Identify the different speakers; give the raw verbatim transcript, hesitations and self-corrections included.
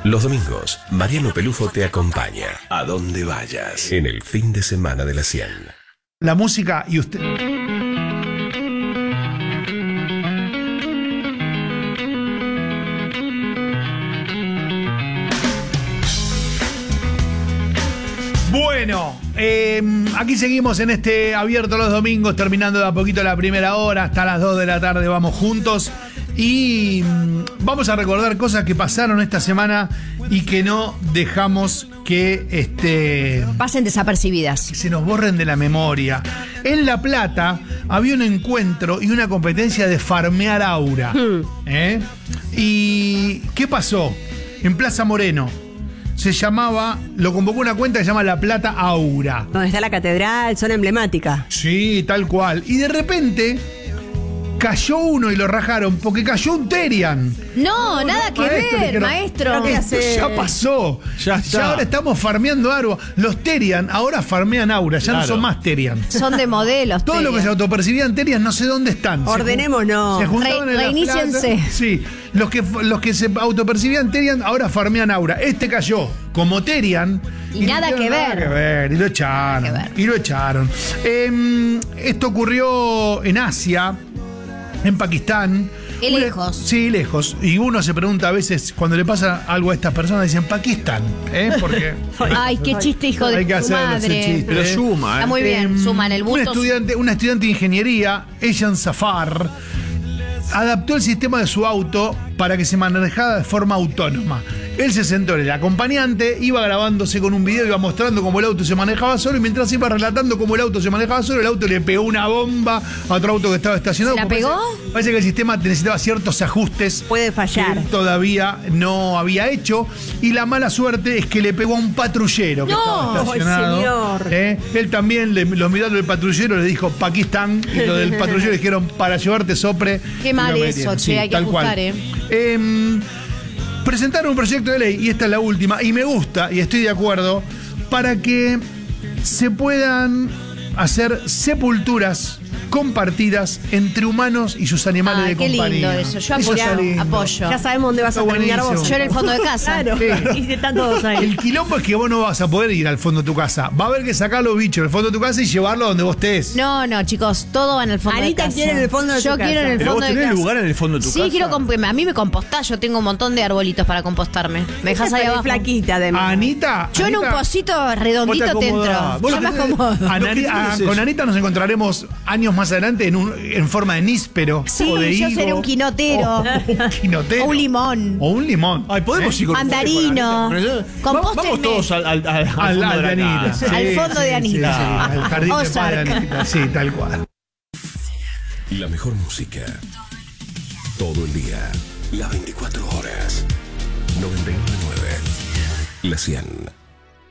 Speaker 1: Los domingos, Mariano Pelufo te acompaña a donde vayas en el fin de semana de la cien.
Speaker 2: La música y usted... Bueno, eh, aquí seguimos en este abierto los domingos, terminando de a poquito la primera hora, hasta las dos de la tarde vamos juntos y mm, vamos a recordar cosas que pasaron esta semana y que no dejamos que este,
Speaker 3: pasen desapercibidas,
Speaker 2: se nos borren de la memoria. En La Plata había un encuentro y una competencia de farmear aura. Hmm. ¿Eh? ¿Y qué pasó? En Plaza Moreno. Se llamaba, lo convocó una cuenta que se llama La Plata Aura.
Speaker 3: Donde está la catedral, zona emblemática.
Speaker 2: Sí, tal cual. Y de repente cayó uno y lo rajaron porque cayó un Terian.
Speaker 3: No, no nada no, que maestro, ver, maestro.
Speaker 2: ¿Qué hace? Ya pasó. Ya, ya ahora estamos farmeando aura. Los Terian ahora farmean aura, ya claro. No son más Terian.
Speaker 3: Son de modelos.
Speaker 2: Todo lo que se autopercibían Terian, no sé dónde están.
Speaker 3: Ordenémonos.
Speaker 2: Se juntaban
Speaker 3: Re,
Speaker 2: en
Speaker 3: reiníciense.
Speaker 2: La sí. Los que, los que se autopercibían Terian ahora farmean aura. Este cayó como Terian.
Speaker 3: Y, y nada, que
Speaker 2: nada que ver. Y lo echaron. Y lo echaron. Eh, esto ocurrió en Asia, en Pakistán.
Speaker 3: Qué lejos.
Speaker 2: Sí, lejos. Y uno se pregunta a veces, cuando le pasa algo a estas personas, dicen Pakistán, ¿eh? Porque...
Speaker 3: Ay, qué chiste, hijo de tu madre.
Speaker 2: Chiste,
Speaker 4: pero
Speaker 2: ¿eh?
Speaker 4: suma, ¿eh?
Speaker 3: Está muy bien, eh, suma en el busto.
Speaker 2: Una estudiante, una estudiante de ingeniería, Ejan Safar, adaptó el sistema de su auto para que se manejara de forma autónoma. Él se sentó en el acompañante, iba grabándose con un video, iba mostrando cómo el auto se manejaba solo, y mientras iba relatando cómo el auto se manejaba solo, el auto le pegó una bomba a otro auto que estaba estacionado.
Speaker 3: ¿Se la pegó?
Speaker 2: Parece, parece que el sistema necesitaba ciertos ajustes.
Speaker 3: Puede fallar.
Speaker 2: Que él todavía no había hecho. Y la mala suerte es que le pegó a un patrullero que
Speaker 3: no,
Speaker 2: estaba estacionado.
Speaker 3: Señor.
Speaker 2: ¿Eh? Él también, le, los mirando del patrullero, le dijo Pakistán, y lo del patrullero le dijeron para llevarte sopre.
Speaker 3: Qué mal eso, che, sí, hay que ajustar, ¿eh?
Speaker 2: eh Presentaron un proyecto de ley, y esta es la última, y me gusta, y estoy de acuerdo, para que se puedan hacer sepulturas compartidas entre humanos y sus animales
Speaker 3: ah,
Speaker 2: de
Speaker 3: qué
Speaker 2: compañía.
Speaker 3: Lindo eso, yo apoyo, apoyo. Ya sabemos dónde vas a terminar vos. Yo en el fondo de casa. Claro.
Speaker 2: Sí.
Speaker 3: Y están todos ahí.
Speaker 2: El quilombo es que vos no vas a poder ir al fondo de tu casa. Va a haber que sacar los bichos del fondo de tu casa y llevarlo donde vos estés.
Speaker 3: No, no, chicos, todo va en el fondo
Speaker 5: Anita
Speaker 3: de casa.
Speaker 5: quiere en el fondo de
Speaker 3: yo
Speaker 5: tu casa.
Speaker 3: Yo quiero en el
Speaker 4: Pero
Speaker 3: fondo
Speaker 4: vos
Speaker 3: de
Speaker 4: tenés
Speaker 3: casa.
Speaker 4: lugar en el fondo de tu
Speaker 3: sí,
Speaker 4: casa.
Speaker 3: Sí, quiero comp- a mí me compostás, yo tengo un montón de arbolitos para compostarme. Me dejás ahí abajo.
Speaker 5: Flaquita, además.
Speaker 2: Anita.
Speaker 3: Yo
Speaker 2: Anita,
Speaker 3: en un pocito redondito te entro.
Speaker 2: Vos
Speaker 3: Yo me
Speaker 2: tenés-
Speaker 3: acomodo.
Speaker 2: Anita, a- con Anita nos encontraremos años más adelante en, un, en forma de níspero.
Speaker 3: Sí,
Speaker 2: o de
Speaker 3: yo
Speaker 2: higo.
Speaker 3: seré un quinotero.
Speaker 2: O, un quinotero.
Speaker 3: O un limón.
Speaker 2: O un limón.
Speaker 4: Ay, podemos
Speaker 2: ¿Eh?
Speaker 4: ir con
Speaker 3: Mandarino.
Speaker 4: Compóstenme. Vamos todos al, al, al, al,
Speaker 2: Al,
Speaker 4: fondo
Speaker 2: al
Speaker 4: de
Speaker 2: de
Speaker 4: la
Speaker 2: Anita.
Speaker 4: casa.
Speaker 2: Sí,
Speaker 3: Al fondo
Speaker 2: sí,
Speaker 3: de Anita.
Speaker 2: Sí, sí, al jardín de paz de
Speaker 3: Ozark.
Speaker 2: Anita. Sí, tal cual.
Speaker 1: La mejor música. Todo el día. Las veinticuatro horas. noventa y nueve punto nueve. La cien.